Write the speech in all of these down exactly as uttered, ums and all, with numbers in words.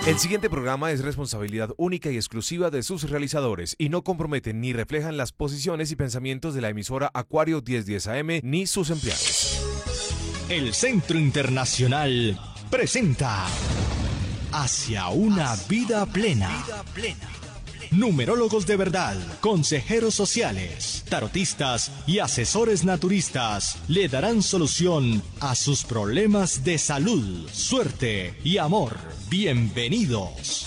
El siguiente programa es responsabilidad única y exclusiva de sus realizadores y no comprometen ni reflejan las posiciones y pensamientos de la emisora Acuario mil diez A M ni sus empleados. El Centro Internacional presenta Hacia una vida plena. Numerólogos de verdad, consejeros sociales, tarotistas y asesores naturistas le darán solución a sus problemas de salud, suerte y amor. Bienvenidos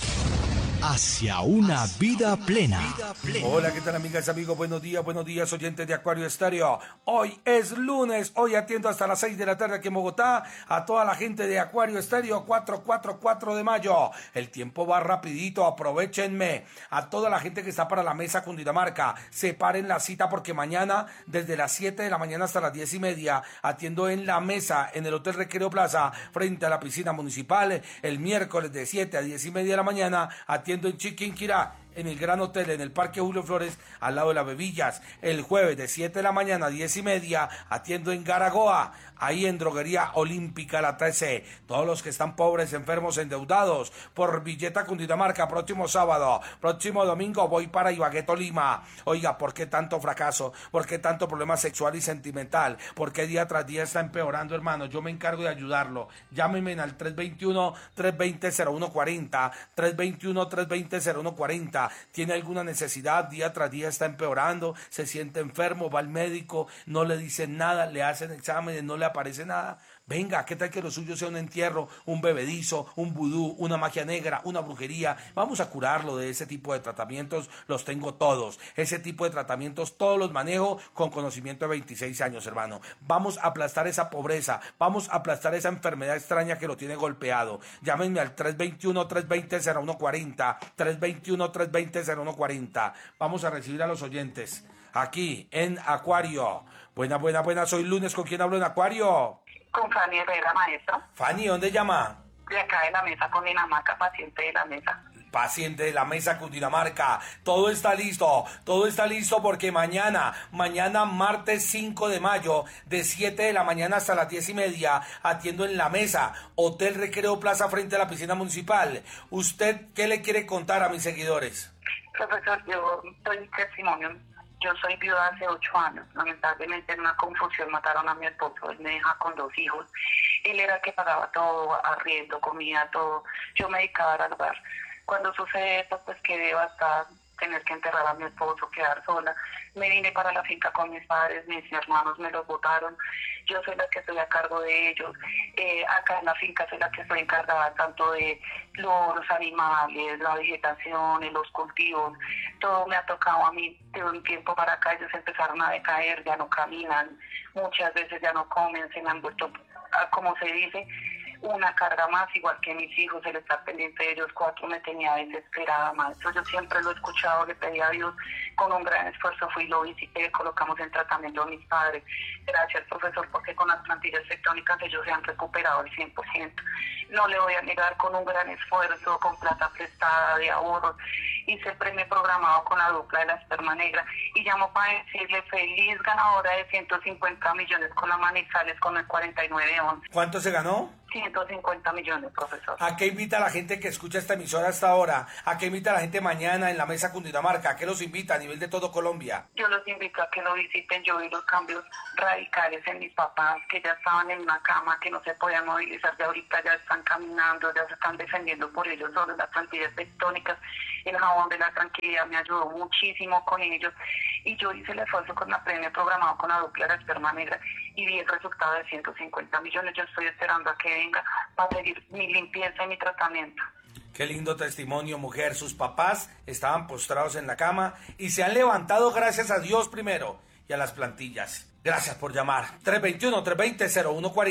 hacia una vida plena. Hola, ¿qué tal, amigas, amigos? Buenos días, buenos días, oyentes de Acuario Estéreo. Hoy es lunes, hoy atiendo hasta las seis de la tarde aquí en Bogotá a toda la gente de Acuario Estéreo, cuatro cuatro cuatro de mayo. El tiempo va rapidito, aprovechenme. A toda la gente que está para la mesa Cundinamarca, separen la cita porque mañana desde las siete de la mañana hasta las diez y media atiendo en la mesa en el Hotel Recreo Plaza frente a la piscina municipal. El miércoles de siete a diez y media de la mañana atiendo en Chiquinquirá, en el Gran Hotel, en el Parque Julio Flores, al lado de las Bebillas. El jueves de siete de la mañana a diez y media atiendo en Garagoa, ahí en Droguería Olímpica La trece. Todos los que están pobres, enfermos, endeudados, por Villeta Cundinamarca, próximo sábado, próximo domingo voy para Ibagué, Tolima. Oiga, ¿por qué tanto fracaso? ¿Por qué tanto problema sexual y sentimental? ¿Por qué día tras día está empeorando, hermano? Yo me encargo de ayudarlo. Llámenme al tres dos uno, tres dos cero, cero uno cuatro cero, tres dos uno, tres dos cero, cero uno cuatro cero. Tiene alguna necesidad, día tras día está empeorando, se siente enfermo, va al médico, no le dicen nada, le hacen exámenes, no le aparece nada. Venga, ¿qué tal que lo suyo sea un entierro, un bebedizo, un vudú, una magia negra, una brujería? Vamos a curarlo de ese tipo de tratamientos, los tengo todos. Ese tipo de tratamientos todos los manejo con conocimiento de veintiséis años, hermano. Vamos a aplastar esa pobreza, vamos a aplastar esa enfermedad extraña que lo tiene golpeado. Llámenme al tres dos uno, tres dos cero, cero uno cuatro cero, tres dos uno, tres dos cero, cero uno cuatro cero. Vamos a recibir a los oyentes aquí en Acuario. Buena, buena, buena, soy lunes, ¿con quién hablo en Acuario? Con Fanny Herrera, maestro. Fanny, ¿dónde llama? De acá de la mesa Cundinamarca, paciente de la mesa. Paciente de la mesa Cundinamarca, todo está listo, todo está listo porque mañana, mañana martes cinco de mayo, de siete de la mañana hasta las diez y media, atiendo en la mesa, Hotel Recreo Plaza frente a la piscina municipal. ¿Usted qué le quiere contar a mis seguidores? Profesor, yo doy testimonio. Yo soy viuda hace ocho años. Lamentablemente en una confusión mataron a mi esposo. Él me deja con dos hijos. Él era el que pagaba todo, arriendo, comida, todo. Yo me dedicaba al hogar. Cuando sucede esto, pues quedé devastada, tener que enterrar a mi esposo, quedar sola. Me vine para la finca con mis padres, mis hermanos me los botaron. Yo soy la que estoy a cargo de ellos. Eh, acá en la finca soy la que estoy encargada tanto de los animales, la vegetación, los cultivos. Todo me ha tocado a mí. De un tiempo para acá ellos empezaron a decaer, ya no caminan, muchas veces ya no comen, se me han vuelto, como se dice, una carga más, igual que mis hijos, el estar pendiente de ellos cuatro me tenía desesperada, maestro. Yo siempre lo he escuchado, le pedí a Dios, con un gran esfuerzo fui, lo visité, colocamos en tratamiento a mis padres. Gracias, profesor, porque con las plantillas tectónicas ellos se han recuperado al cien por ciento. No le voy a negar, con un gran esfuerzo, con plata prestada, de ahorros, hice el premio programado con la dupla de la esperma negra y llamo para decirle feliz ganadora de ciento cincuenta millones con la Manizales con el cuarenta y nueve once. ¿Cuánto se ganó? ciento cincuenta millones, profesor. ¿A qué invita a la gente que escucha esta emisora hasta ahora? ¿A qué invita a la gente mañana en la mesa Cundinamarca? ¿A qué los invita a nivel de todo Colombia? Yo los invito a que lo visiten. Yo vi los cambios radicales en mis papás, que ya estaban en una cama, que no se podían movilizar, de ahorita ya están caminando, ya se están defendiendo por ellos sobre las plantillas tectónicas. El jabón de la tranquilidad me ayudó muchísimo con ellos y yo hice el esfuerzo con la premio programado con la dupla de la esperma negra y vi el resultado de ciento cincuenta millones. Yo estoy esperando a que venga para seguir mi limpieza y mi tratamiento. Qué lindo testimonio, mujer. Sus papás estaban postrados en la cama y se han levantado gracias a Dios primero y a las plantillas. Gracias por llamar. tres dos uno, tres dos cero, cero uno cuatro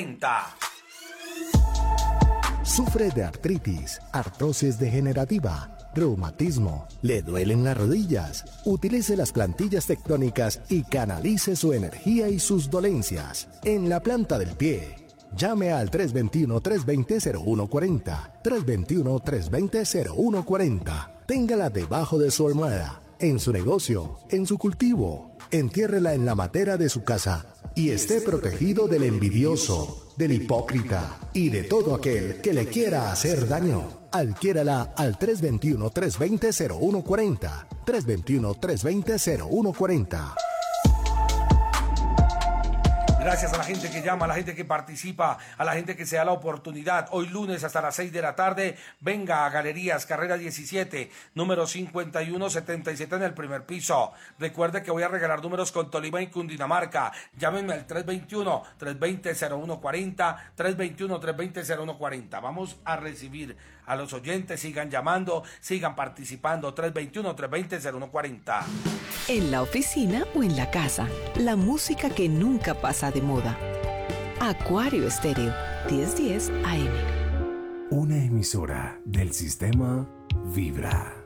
cero. Sufre de artritis, artrosis degenerativa, reumatismo, le duelen las rodillas. Utilice las plantillas tectónicas y canalice su energía y sus dolencias en la planta del pie. Llame al tres dos uno, tres dos cero, cero uno cuatro cero, tres dos uno, tres dos cero, cero uno cuatro cero. Téngala debajo de su almohada, en su negocio, en su cultivo. Entiérrela en la matera de su casa y esté protegido del envidioso, del hipócrita y de todo aquel que le quiera hacer daño. Adquiérala al tres dos uno, tres dos cero, cero uno cuatro cero, tres dos uno, tres dos cero, cero uno cuatro cero. Gracias a la gente que llama, a la gente que participa, a la gente que se da la oportunidad. Hoy lunes hasta las seis de la tarde, venga a Galerías Carrera diecisiete, número cincuenta y uno setenta y siete en el primer piso. Recuerde que voy a regalar números con Tolima y Cundinamarca. Llámenme al tres dos uno, tres dos cero, cero uno cuatro cero, tres dos uno, tres dos cero, cero uno cuatro cero. Vamos a recibir a los oyentes, sigan llamando, sigan participando, tres dos uno, tres dos cero, cero uno cuatro cero. En la oficina o en la casa, la música que nunca pasa de moda. Acuario Estéreo, diez diez A M. Una emisora del sistema Vibra.